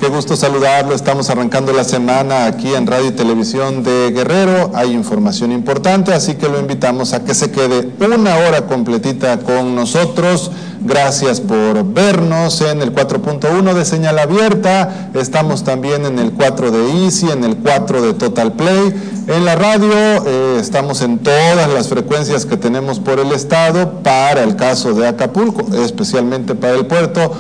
gusto saludarlo. Estamos arrancando la semana aquí en Radio y Televisión de Guerrero. Hay información importante, así que lo invitamos a que se quede una hora completita con nosotros. Gracias por vernos en el 4.1 de señal abierta. Estamos también en el 4 de Easy, en el 4 de Total Play. En la radio estamos en todas las frecuencias que tenemos por el estado para el caso de Acapulco, especialmente para el puerto,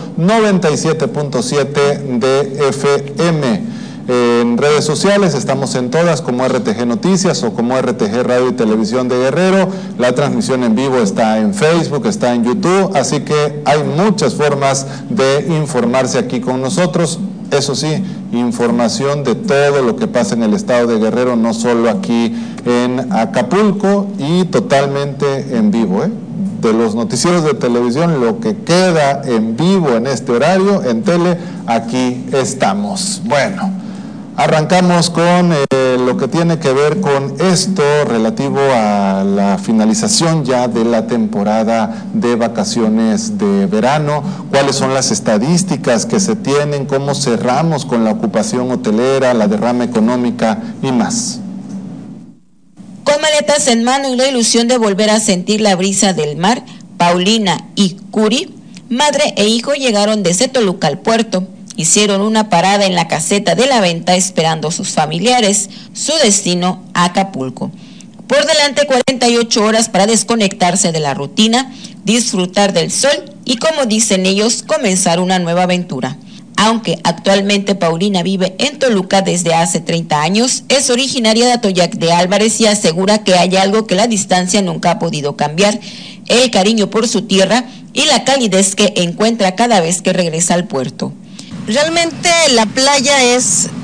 97.7 de FM. En redes sociales estamos en todas como RTG Noticias o como RTG Radio y Televisión de Guerrero. La transmisión en vivo está en Facebook, está en YouTube, así que hay muchas formas de informarse aquí con nosotros. Eso sí, información de todo lo que pasa en el estado de Guerrero, no solo aquí en Acapulco, y totalmente en vivo, de los noticieros de televisión, lo que queda en vivo en este horario, en tele, aquí estamos. Bueno, arrancamos con lo que tiene que ver con esto relativo a la finalización ya de la temporada de vacaciones de verano. ¿Cuáles son las estadísticas que se tienen? ¿Cómo cerramos con la ocupación hotelera, la derrama económica y más? Con maletas en mano y la ilusión de volver a sentir la brisa del mar, Paulina y Curi, madre e hijo, llegaron desde Toluca al puerto. Hicieron una parada en la caseta de la venta esperando a sus familiares, su destino Acapulco. Por delante 48 horas para desconectarse de la rutina, disfrutar del sol y, como dicen ellos, comenzar una nueva aventura. Aunque actualmente Paulina vive en Toluca desde hace 30 años, es originaria de Atoyac de Álvarez y asegura que hay algo que la distancia nunca ha podido cambiar: el cariño por su tierra y la calidez que encuentra cada vez que regresa al puerto. Realmente la playa es